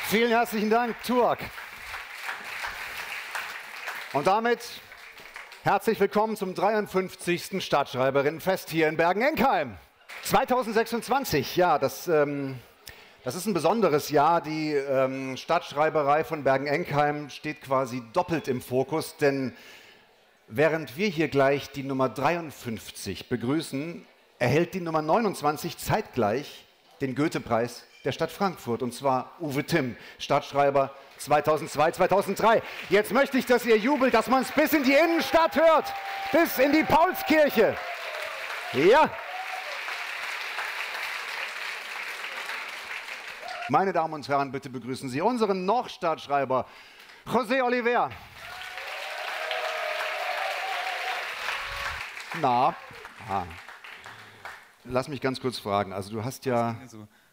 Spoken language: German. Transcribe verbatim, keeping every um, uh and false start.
Vielen herzlichen Dank, Tuak. Und damit herzlich willkommen zum dreiundfünfzigsten Stadtschreiberinnenfest hier in Bergen-Enkheim. zweitausendsechsundzwanzig, ja, das, ähm, das ist ein besonderes Jahr. Die ähm, Stadtschreiberei von Bergen-Enkheim steht quasi doppelt im Fokus, denn während wir hier gleich die Nummer dreiundfünfzig begrüßen, erhält die Nummer neunundzwanzig zeitgleich den Goethe-Preis der Stadt Frankfurt, und zwar Uwe Timm, Stadtschreiber zweitausendzwei, zweitausenddrei. Jetzt möchte ich, dass ihr jubelt, dass man es bis in die Innenstadt hört, bis in die Paulskirche. Ja. Meine Damen und Herren, bitte begrüßen Sie unseren Noch-Stadtschreiber José Oliver. Na, ah. Lass mich ganz kurz fragen. Also du hast ja